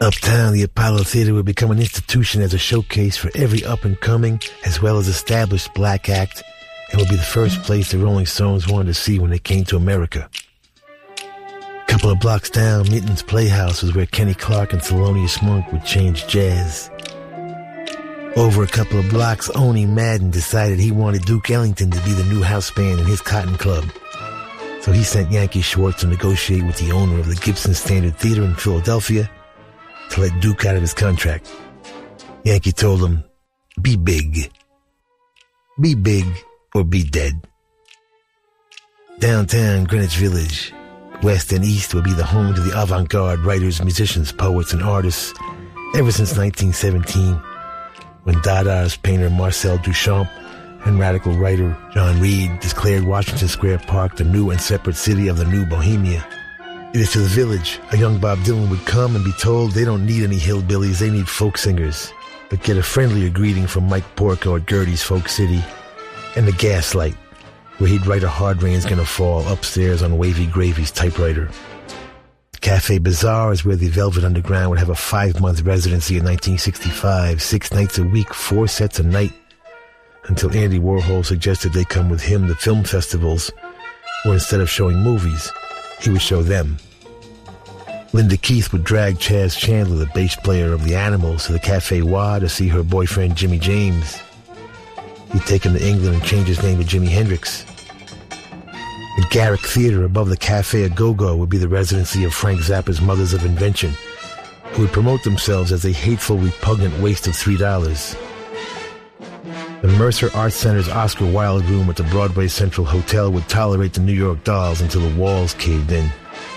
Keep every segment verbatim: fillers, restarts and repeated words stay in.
Uptown, the Apollo Theater would become an institution as a showcase for every up-and-coming as well as established black act, and would be the first place the Rolling Stones wanted to see when they came to America. A couple of blocks down, Minton's Playhouse was where Kenny Clark and Thelonious Monk would change jazz. Over a couple of blocks, Oni Madden decided he wanted Duke Ellington to be the new house band in his Cotton Club. So he sent Yankee Schwartz to negotiate with the owner of the Gibson Standard Theater in Philadelphia to let Duke out of his contract. Yankee told him, be big. Be big or be dead. Downtown Greenwich Village, west and east, would be the home to the avant-garde writers, musicians, poets, and artists ever since nineteen seventeen, when Dada's painter Marcel Duchamp and radical writer John Reed declared Washington Square Park the new and separate city of the new Bohemia. It is to the village a young Bob Dylan would come and be told they don't need any hillbillies, they need folk singers, but get a friendlier greeting from Mike Porco at Gertie's Folk City, and the Gaslight, where he'd write A Hard Rain's Gonna Fall upstairs on Wavy Gravy's typewriter. Cafe Bazaar is where the Velvet Underground would have a five-month residency in nineteen sixty-five, six nights a week, four sets a night, until Andy Warhol suggested they come with him to film festivals, where instead of showing movies, he would show them. Linda Keith would drag Chaz Chandler, the bass player of the Animals, to the Cafe Wah to see her boyfriend Jimmy James. He'd take him to England and change his name to Jimi Hendrix. The Garrick Theater above the Cafe A Go-Go would be the residency of Frank Zappa's Mothers of Invention, who would promote themselves as a hateful, repugnant waste of three dollars. The Mercer Arts Center's Oscar Wilde room at the Broadway Central Hotel would tolerate the New York Dolls until the walls caved in.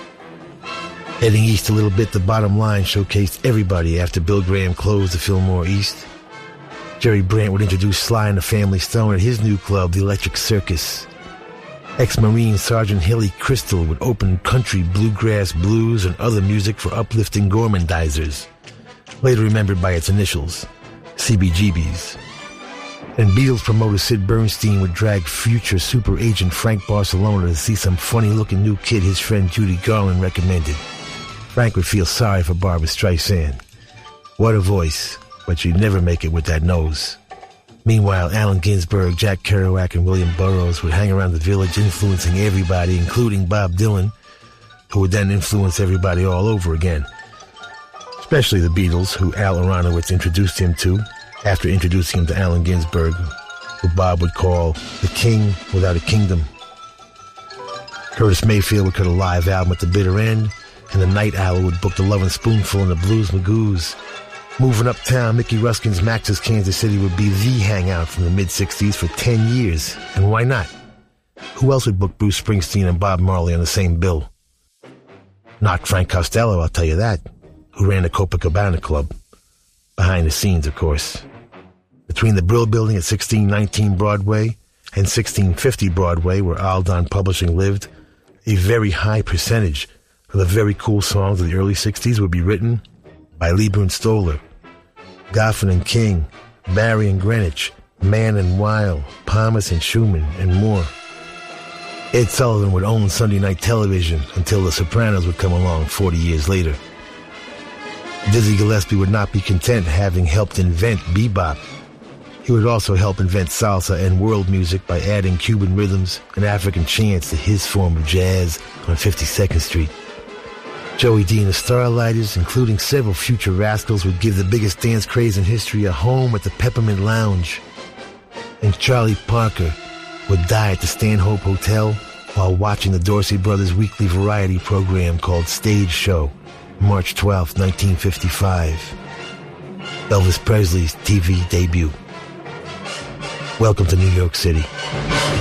Heading east a little bit, the Bottom Line showcased everybody after Bill Graham closed the Fillmore East. Jerry Brandt would introduce Sly and the Family Stone at his new club, the Electric Circus. Ex-Marine Sergeant Hilly Crystal would open country, bluegrass, blues, and other music for uplifting gormandizers, later remembered by its initials, C B G B's. And Beatles promoter Sid Bernstein would drag future super agent Frank Barcelona to see some funny-looking new kid his friend Judy Garland recommended. Frank would feel sorry for Barbra Streisand. What a voice, but you'd never make it with that nose. Meanwhile, Allen Ginsberg, Jack Kerouac, and William Burroughs would hang around the village influencing everybody, including Bob Dylan, who would then influence everybody all over again. Especially the Beatles, who Al Aronowitz introduced him to, after introducing him to Allen Ginsberg, who Bob would call the king without a kingdom. Curtis Mayfield would cut a live album at the bitter end, and the Night Owl would book the Lovin' Spoonful and the Blues Magoos. Moving uptown, Mickey Ruskin's Max's Kansas City would be the hangout from the mid-sixties for ten years, and why not? Who else would book Bruce Springsteen and Bob Marley on the same bill? Not Frank Costello, I'll tell you that, who ran the Copacabana Club. Behind the scenes, of course. Between the Brill Building at sixteen nineteen Broadway and sixteen fifty Broadway, where Aldon Publishing lived, a very high percentage of the very cool songs of the early sixties would be written by Leiber and Stoller, Goffin and King, Barry and Greenwich, Mann and Weil, Palmas and Schumann, and more. Ed Sullivan would own Sunday night television until The Sopranos would come along forty years later. Dizzy Gillespie would not be content having helped invent bebop. He would also help invent salsa and world music by adding Cuban rhythms and African chants to his form of jazz on fifty-second Street. Joey D and the Starlighters, including several future rascals, would give the biggest dance craze in history a home at the Peppermint Lounge. And Charlie Parker would die at the Stanhope Hotel while watching the Dorsey Brothers' weekly variety program called Stage Show, March twelfth, nineteen fifty-five. Elvis Presley's T V debut. Welcome to New York City.